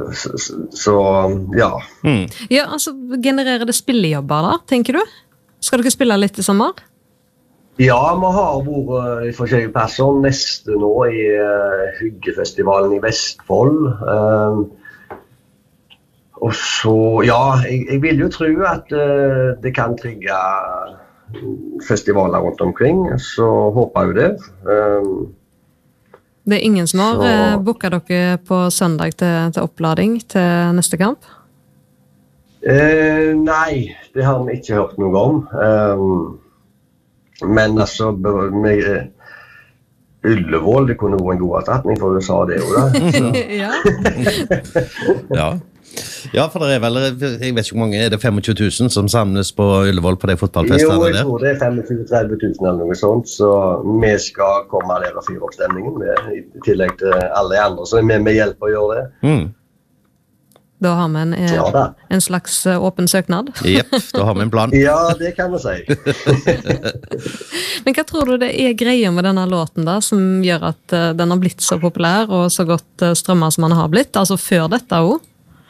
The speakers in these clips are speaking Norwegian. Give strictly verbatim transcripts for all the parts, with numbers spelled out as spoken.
så, så ja. Mm. Ja, altså, genererer det spillejobber da, tenker du? Skal dere spille litt i sommer? Ja, vi har vært i forskjellige plasser neste nå i uh, Hyggefestivalen i Vestfold. Uh, og så, ja, jeg, jeg vil jo tro at uh, det kan trigge festivaler rundt omkring, så håper jeg det. Uh, Det er ingen som har så... booket dere på søndag til, til opplading til neste kamp? Eh, nei, det har vi ikke hørt noe om. Um, men altså, med, Ullevål, det kunne vært en god erstatning for U S A det jo da. Ja. Ja. Ja, for det er vel, jeg vet ikke hvor mange, er det tjuefem tusen som samles på Ullevål på de fotballfestene der? Jo, jeg tror det er tjuefem til tretti tusen eller noe sånt, så vi skal komme der og fyre opp stemningen, med, i tillegg til alle andre, så er vi med hjelp å gjøre det. Mm. Da har vi en, ja, en slags åpen søknad. Jepp, da har vi en plan. Ja, det kan vi si. Men hva tror du det er greia med denne låten da, som gjør at uh, den har blitt så populær og så godt uh, strømmet som den har blitt, altså før dette også?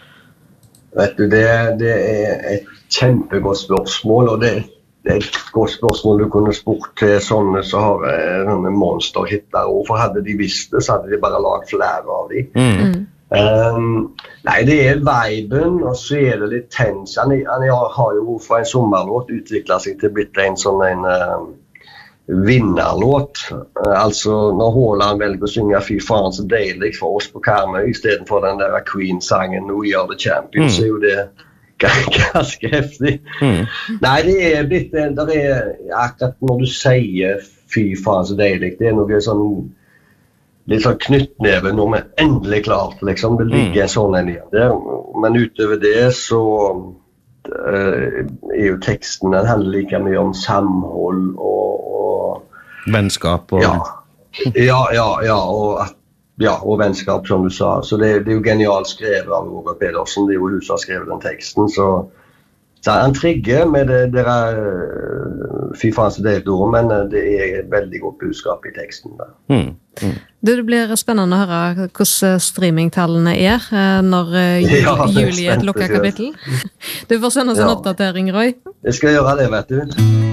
Vet du, det, det er et kjempegodt spørsmål, og det, det er et godt spørsmål du kunne spurt til sånne som har sånne monsterhitter, og for hadde de visst det, så hadde de bare lagt flere av dem. Mm. Um, nei, det er viben, og så er det litt tens. Han, han har jo fra en sommerlåt utviklet seg til blitt en sånn en uh, vinnerlåt. Uh, altså, når Haaland velger å synge Fy faen så deilig for oss på Karmøy, i stedet for den der Queen-sangen We Are The Champions, så mm. er jo det ganske heftig. Mm. Nei, det er blitt, det er akkurat når du sier Fy faen så deilig, det er noe sånn litt sånn knyttneve når vi endelig klart, liksom. Det ligger en sånn en igjen der. Men utover det så uh, er jo teksten, den handler like mye om samhold og, og vennskap og... Ja, ja, ja, ja, og, at, ja, og vennskap, som du sa. Så det, det er jo genialt skrevet av Roger Pedersen, det er jo du som har skrevet den teksten, så... Så han trigger med det der fy faen så delt ord, men det er et veldig godt budskap i teksten der. Mm. Mm. Du, det blir spennende å høre hvordan streamingtallene er når jul, ja, jul i et lukket kapittel. Du får sende oss en ja. oppdatering, Roy. Jeg skal gjøre det, vet du.